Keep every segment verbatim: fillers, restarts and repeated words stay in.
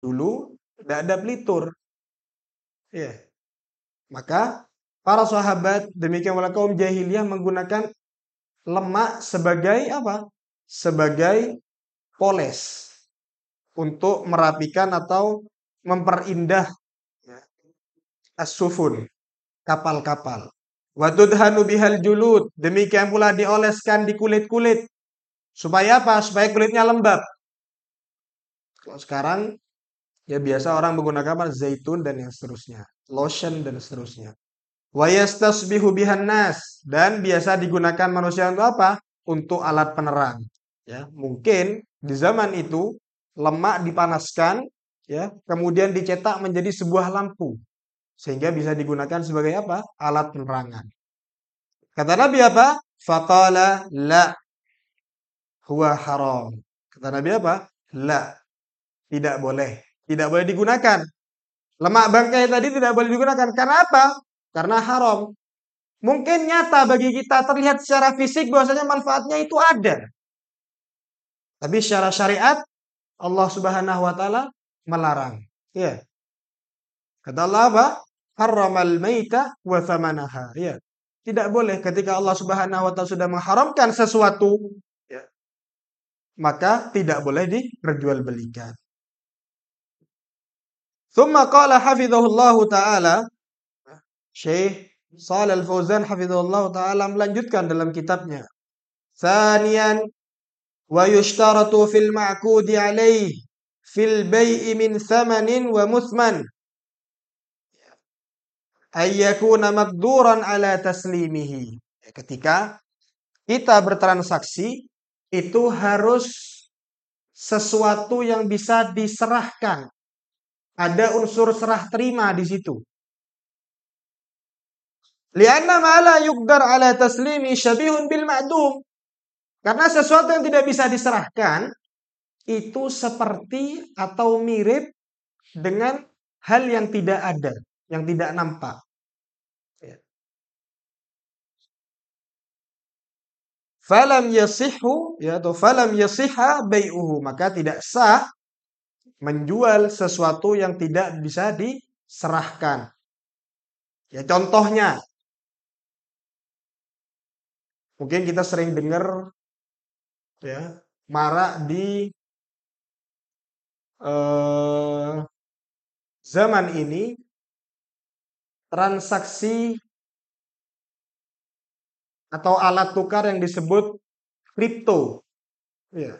Dulu tidak ada pelitur. Ya. Maka para sahabat demikian pula kaum jahiliyah menggunakan lemak sebagai apa? Sebagai poles untuk merapikan atau memperindah ya, as-sufun, kapal-kapal. Wa tudhanu bihal julud, demikian pula dioleskan di kulit-kulit. Supaya apa? Supaya kulitnya lembab. Kalau sekarang ya biasa orang menggunakan apa? Zaitun dan yang seterusnya, lotion dan seterusnya. Wa yastasbihu bihan nas, dan biasa digunakan manusia untuk apa? Untuk alat penerang. Ya, mungkin di zaman itu lemak dipanaskan, ya, kemudian dicetak menjadi sebuah lampu sehingga bisa digunakan sebagai apa? Alat penerangan. Kata Nabi apa? Faqala la huwa haram. Kata Nabi apa? La, tidak boleh. Tidak boleh digunakan. Lemak bangkai tadi tidak boleh digunakan. Karena apa? Karena haram. Mungkin nyata bagi kita terlihat secara fisik bahwasanya manfaatnya itu ada. Tapi secara syariat Allah Subhanahu wa taala melarang. Ya. Kata Allah apa? Harramal maita wa thamanaha. Ya. Tidak boleh ketika Allah Subhanahu wa taala sudah mengharamkan sesuatu, ya, maka tidak boleh diperjualbelikan. Thumma qala hafizahullahu taala, Syekh Shalal Al-Fauzan hafizahullahu taala melanjutkan dalam kitabnya. Tsaniyan wa yushtaratu fil ma'qudi alaih fil bai'i min thamanin wa muthman ayyakuna maqduran ala taslimihi. Ketika kita bertransaksi itu harus sesuatu yang bisa diserahkan. Ada unsur serah terima di situ. Lianna ma la yuqdar ala taslimi syabihun bil ma'dum. Karena sesuatu yang tidak bisa diserahkan itu seperti atau mirip dengan hal yang tidak ada, yang tidak nampak. Falam yasihhu, ya, atau falam yasihha bai'uhu, maka tidak sah menjual sesuatu yang tidak bisa diserahkan. Ya, contohnya mungkin kita sering dengar, ya, marak di eh, zaman ini transaksi atau alat tukar yang disebut kripto. Ya.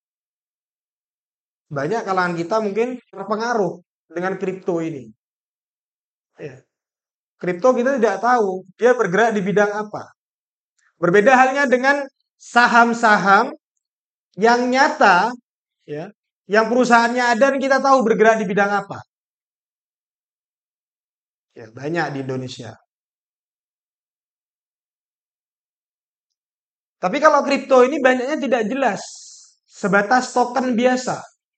Banyak kalangan kita mungkin terpengaruh dengan kripto ini. Ya. Kripto kita tidak tahu dia bergerak di bidang apa. Berbeda halnya dengan saham-saham yang nyata, ya, yang perusahaannya ada dan kita tahu bergerak di bidang apa. Ya, banyak di Indonesia. Tapi kalau kripto ini banyaknya tidak jelas, sebatas token biasa.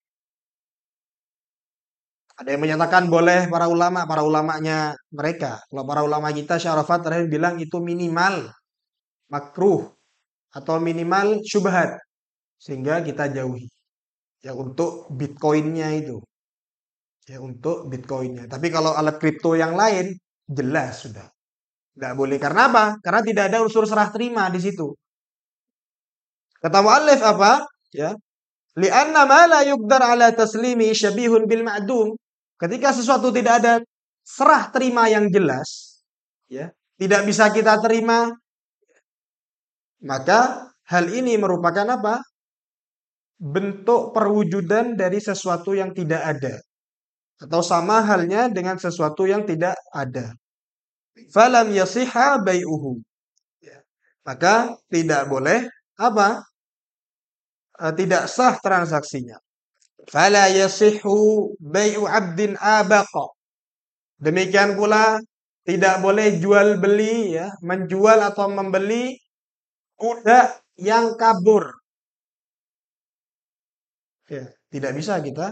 Ada yang menyatakan boleh para ulama, para ulamanya mereka. Kalau para ulama kita Syarafat terakhir bilang itu minimal makruh atau minimal syubhat sehingga kita jauhi. Ya untuk Bitcoinnya itu. Ya untuk Bitcoinnya. Tapi kalau alat kripto yang lain jelas sudah. Nggak boleh. Karena apa? Karena tidak ada unsur serah terima di situ. Kata mu'allif apa? Ya. Li'anna ma la yuqdar ala taslimi syabihun bil ma'dum. Ketika sesuatu tidak ada serah terima yang jelas, ya, tidak bisa kita terima, maka hal ini merupakan apa? Bentuk perwujudan dari sesuatu yang tidak ada. Atau sama halnya dengan sesuatu yang tidak ada. Falam yasihha bai'uhu. Ya. Maka tidak boleh apa? E, tidak sah transaksinya. Fala yasihhu bai'u 'abdin abaqa. Demikian pula tidak boleh jual beli, ya, menjual atau membeli budak yang kabur. Ya, tidak bisa kita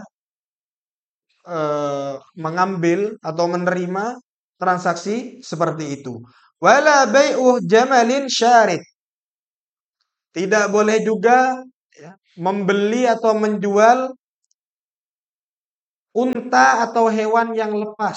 uh, mengambil atau menerima transaksi seperti itu. Wala bai'u jamalin syarid. Tidak boleh juga, ya, membeli atau menjual unta atau hewan yang lepas.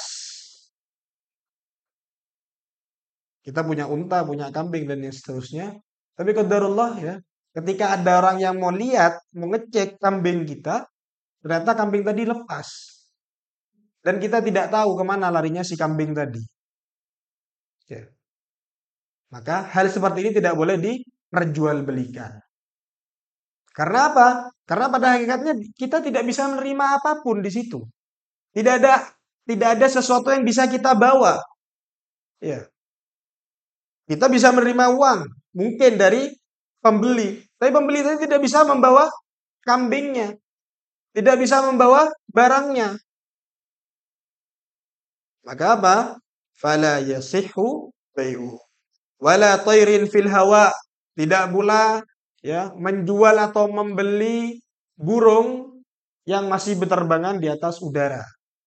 Kita punya unta, punya kambing dan yang seterusnya. Tapi qadarullah ya, ketika ada orang yang mau lihat, mau ngecek kambing kita, ternyata kambing tadi lepas. Dan kita tidak tahu kemana larinya si kambing tadi. Ya. Maka hal seperti ini tidak boleh diperjualbelikan. Karena apa? Karena pada hakikatnya kita tidak bisa menerima apapun di situ. Tidak ada tidak ada sesuatu yang bisa kita bawa. Ya. Kita bisa menerima uang, mungkin dari pembeli. Tapi pembeli tadi tidak bisa membawa kambingnya. Tidak bisa membawa barangnya. Maka apa? Fala yasihhu bai'u. Wala tairin fil hawa. Tidak pula ya menjual atau membeli burung yang masih berterbangan di atas udara.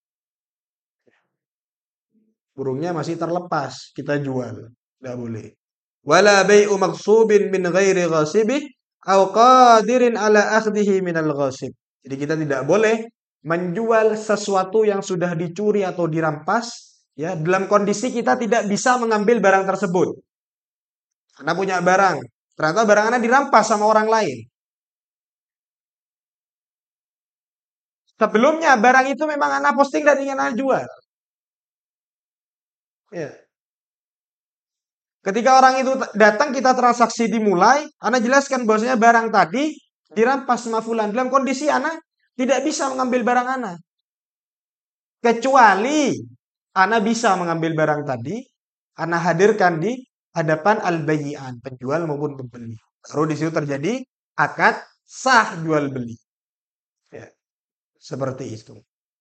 Burungnya masih terlepas, kita jual. Tidak boleh. Wala bai'u maghsubin min ghairi ghasibih au qadirin ala akhdihi minal ghasib. Jadi kita tidak boleh menjual sesuatu yang sudah dicuri atau dirampas ya dalam kondisi kita tidak bisa mengambil barang tersebut. Anda punya barang, ternyata barang Anda dirampas sama orang lain. Sebelumnya barang itu memang Anda posting dan ingin Anda jual. Ya. Ketika orang itu datang, kita transaksi dimulai, Anda jelaskan bahwasanya barang tadi dirampas sama fulan. Dalam kondisi Anda tidak bisa mengambil barang Anda. Kecuali Anda bisa mengambil barang tadi, Anda hadirkan di hadapan al-bayyi'an, penjual maupun pembeli. Baru di situ terjadi akad sah jual beli. Ya, seperti itu.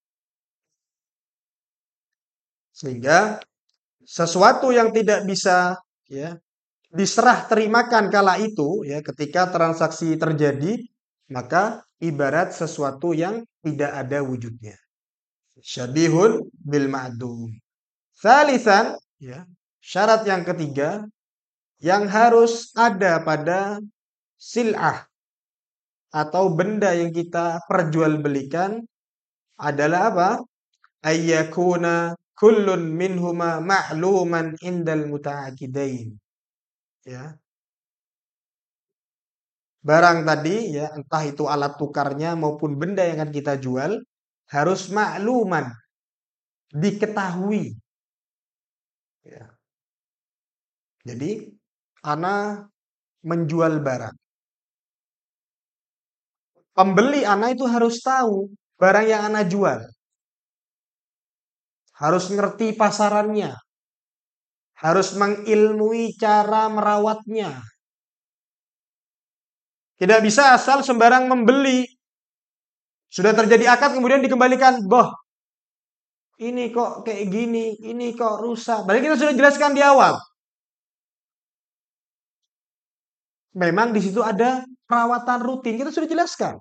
Sehingga sesuatu yang tidak bisa ya diserah terimakan kala itu ya ketika transaksi terjadi maka ibarat sesuatu yang tidak ada wujudnya. Syabihun bil ma'dum. Salisan ya, syarat yang ketiga yang harus ada pada sil'ah atau benda yang kita perjualbelikan adalah apa? Ayyakuna kullun minhuma ma'luman indal muta'akidain. Ya. Barang tadi ya entah itu alat tukarnya maupun benda yang akan kita jual harus makluman, diketahui. Ya. Jadi ana menjual barang. Pembeli ana itu harus tahu barang yang ana jual. Harus ngerti pasarannya. Harus mengilmui cara merawatnya. Tidak bisa asal sembarang membeli. Sudah terjadi akad kemudian dikembalikan. Boh, ini kok kayak gini, ini kok rusak. Berarti kita sudah jelaskan di awal. Memang di situ ada perawatan rutin, kita sudah jelaskan.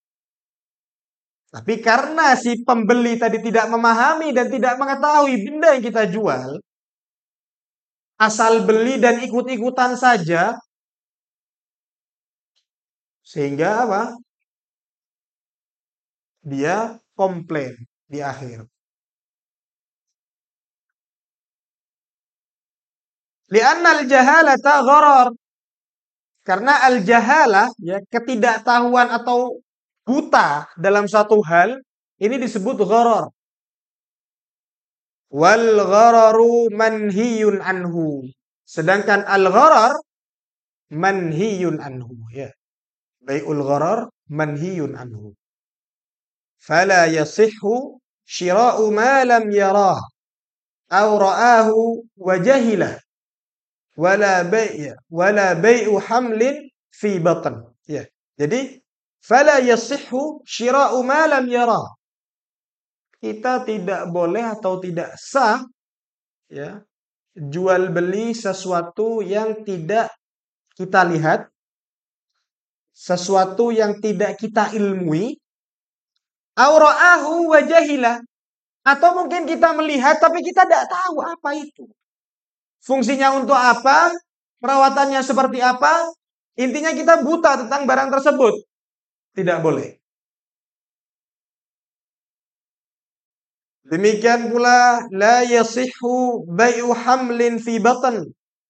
Tapi karena si pembeli tadi tidak memahami dan tidak mengetahui benda yang kita jual, asal beli dan ikut-ikutan saja, sehingga apa? Dia komplain di akhir. Li'anna al-jahalata gharar. Karena al-jahalah, ya, ketidaktahuan atau buta dalam satu hal, ini disebut gharar. Wal ghararu manhiyun anhu. Sedangkan al-gharar manhiyun anhu. Ya. Bai'ul gharar manhiyun anhu. Fala yasihhu syira'u ma lam yarah. Aw ra'ahu wa jahilah. Wala bai' wala bai'u hamlin fi batn. Ya. Jadi fala yasihhu syira'u ma lam yara. Kita tidak boleh atau tidak sah ya jual beli sesuatu yang tidak kita lihat, sesuatu yang tidak kita ilmui, aw ra'ahu wa jahila, atau mungkin kita melihat tapi kita tidak tahu apa itu. Fungsinya untuk apa? Perawatannya seperti apa? Intinya kita buta tentang barang tersebut. Tidak boleh. Demikian pula la yasihhu bai'u hamlin fi batn.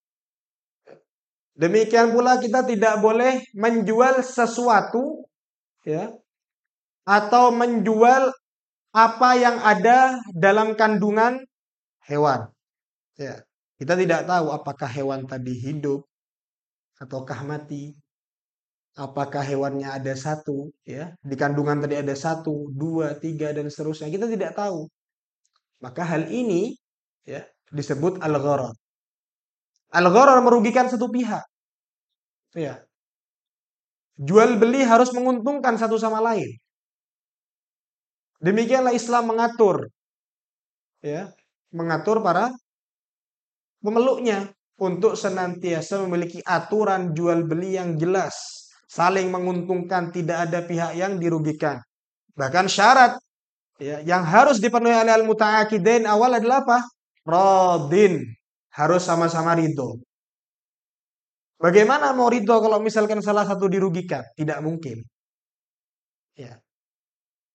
Demikian pula kita tidak boleh menjual sesuatu ya atau menjual apa yang ada dalam kandungan hewan. Ya. Kita tidak tahu apakah hewan tadi hidup ataukah mati. Apakah hewannya ada satu, ya, di kandungan tadi ada satu, dua, tiga, dan seterusnya. Kita tidak tahu. Maka hal ini ya disebut al-gharar. Al-gharar merugikan satu pihak. Ya. Jual beli harus menguntungkan satu sama lain. Demikianlah Islam mengatur, ya, mengatur para pemeluknya untuk senantiasa memiliki aturan jual beli yang jelas, saling menguntungkan, tidak ada pihak yang dirugikan. Bahkan syarat ya, yang harus dipenuhi oleh al-muta'aqidain awal adalah apa? Radin, harus sama-sama ridho. Bagaimana mau ridho kalau misalkan salah satu dirugikan? Tidak mungkin. Ya.